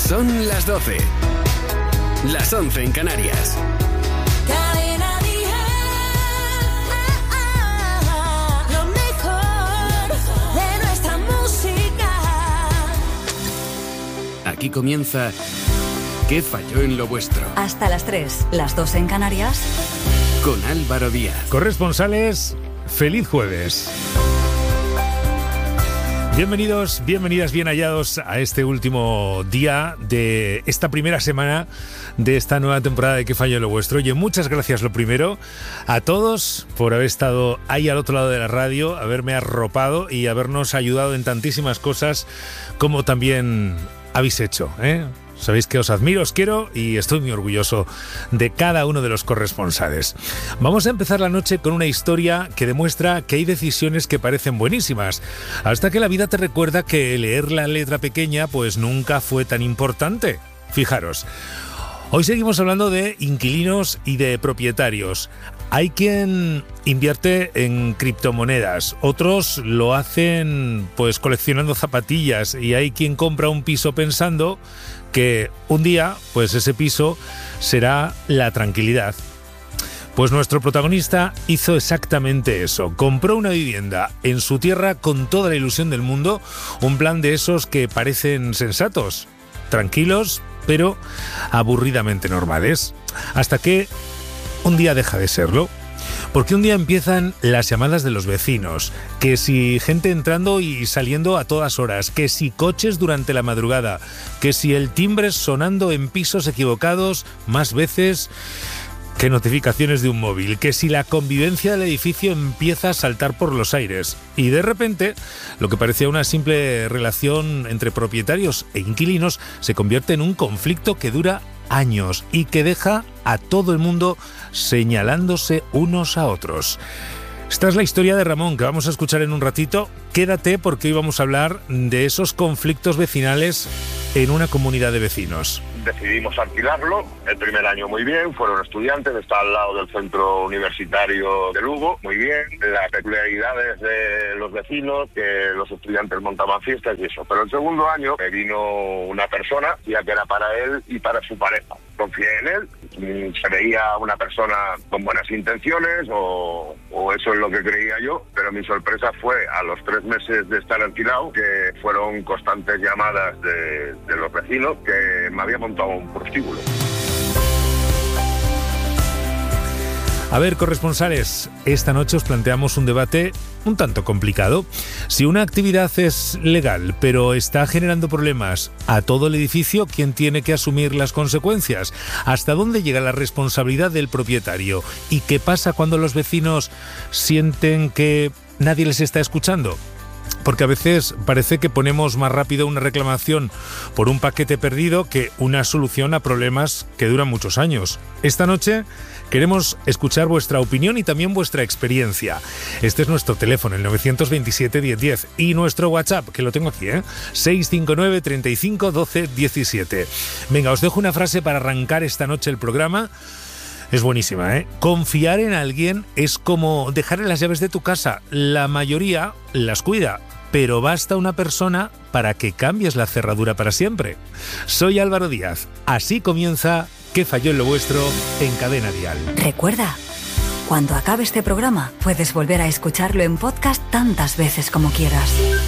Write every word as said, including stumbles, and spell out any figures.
Son las doce. Las once en Canarias. Cadena Dial, lo mejor de nuestra música. Aquí comienza ¿Qué falló en lo vuestro? Hasta las tres, las dos en Canarias. Con Álvaro Díaz. Corresponsales, feliz jueves. Bienvenidos, bienvenidas, bien hallados a este último día de esta primera semana de esta nueva temporada de ¿Qué falló en lo vuestro? Oye, muchas gracias lo primero a todos por haber estado ahí al otro lado de la radio, haberme arropado y habernos ayudado en tantísimas cosas como también habéis hecho, ¿eh? Sabéis que os admiro, os quiero y estoy muy orgulloso de cada uno de los corresponsales. Vamos a empezar la noche con una historia que demuestra que hay decisiones que parecen buenísimas, hasta que la vida te recuerda que leer la letra pequeña pues nunca fue tan importante. Fijaros, hoy seguimos hablando de inquilinos y de propietarios. Hay quien invierte en criptomonedas, otros lo hacen pues coleccionando zapatillas y hay quien compra un piso pensando que un día pues ese piso será la tranquilidad. Pues nuestro protagonista hizo exactamente eso, compró una vivienda en su tierra con toda la ilusión del mundo, un plan de esos que parecen sensatos, tranquilos, pero aburridamente normales, hasta que un día deja de serlo. Porque un día empiezan las llamadas de los vecinos, que si gente entrando y saliendo a todas horas, que si coches durante la madrugada, que si el timbre sonando en pisos equivocados más veces que notificaciones de un móvil, que si la convivencia del edificio empieza a saltar por los aires. Y de repente, lo que parecía una simple relación entre propietarios e inquilinos se convierte en un conflicto que dura años y que deja a todo el mundo señalándose unos a otros. Esta es la historia de Ramón, que vamos a escuchar en un ratito. Quédate porque hoy vamos a hablar de esos conflictos vecinales en una comunidad de vecinos. Decidimos alquilarlo, el primer año muy bien, fueron estudiantes, está al lado del centro universitario de Lugo, muy bien, las peculiaridades de los vecinos, que los estudiantes montaban fiestas y eso, pero el segundo año me vino una persona, ya que era para él y para su pareja. Confié en él, se veía una persona con buenas intenciones o, o eso es lo que creía yo, pero mi sorpresa fue a los tres meses de estar alquilado, que fueron constantes llamadas de, de los vecinos, que me había montado un prostíbulo. A ver, corresponsales, esta noche os planteamos un debate un tanto complicado. Si una actividad es legal, pero está generando problemas a todo el edificio, ¿quién tiene que asumir las consecuencias? ¿Hasta dónde llega la responsabilidad del propietario? ¿Y qué pasa cuando los vecinos sienten que nadie les está escuchando? Porque a veces parece que ponemos más rápido una reclamación por un paquete perdido que una solución a problemas que duran muchos años. Esta noche queremos escuchar vuestra opinión y también vuestra experiencia. Este es nuestro teléfono, el nueve dos siete, diez diez, y nuestro WhatsApp, que lo tengo aquí, ¿eh? seis cinco nueve, treinta y cinco, doce, diecisiete. Venga, os dejo una frase para arrancar esta noche el programa. Es buenísima, ¿eh? Confiar en alguien es como dejarle las llaves de tu casa. La mayoría las cuida, pero basta una persona para que cambies la cerradura para siempre. Soy Álvaro Díaz. Así comienza ¿Qué falló en lo vuestro? En Cadena Dial. Recuerda, cuando acabe este programa, puedes volver a escucharlo en podcast tantas veces como quieras.